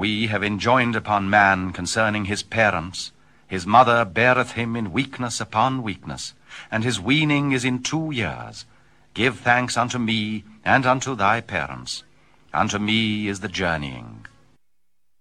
We have enjoined upon man concerning his parents. His mother beareth him in weakness upon weakness, and his weaning is in 2 years. Give thanks unto me and unto thy parents. Unto me is the journeying.